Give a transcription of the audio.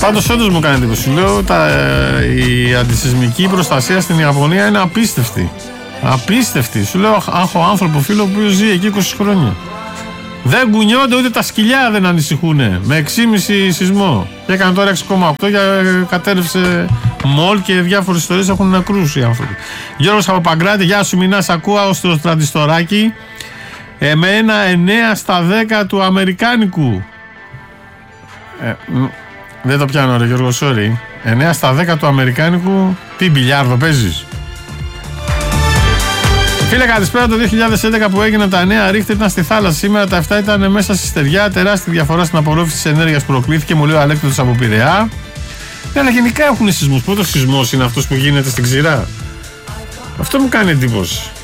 Πάντως όντως μου κάνει εντύπωση. Λέω η αντισυσμική προστασία στην Ιαπωνία είναι απίστευτη. Απίστευτη. Σου λέω, έχω άνθρωπο φίλο που ζει εκεί 20 χρόνια. Δεν κουνιόνται, ούτε τα σκυλιά δεν ανησυχούν. Με 6,5 σεισμό. Και έκανε τώρα 6,8 και κατέρευσε μολ και διάφορες ιστορίες, έχουν νεκρούς οι άνθρωποι. Γιώργος από Παγκράτη, γεια σου, Μινά, ακούω στο τραντιστοράκι. Με ένα 9 στα 10 του αμερικάνικου. Δεν το πιάνω ρε Γιώργο, sorry. 9 στα 10 του αμερικάνικου. Τι μπιλιάρδο παίζεις? Φίλε, καλησπέρα. Το 2011 που έγιναν τα 9 ρίχτερ ήταν στη θάλασσα. Σήμερα τα 7 ήταν μέσα στη στεριά. Τεράστια διαφορά στην απορρόφηση της ενέργειας που προκλήθηκε. Μου λέει ο Αλέκτορος από Πειραιά. Ναι, αλλά γενικά έχουν σεισμούς. Πρώτος σεισμός είναι αυτός που γίνεται στην ξηρά. Αυτό μου κάνει εντύπωση.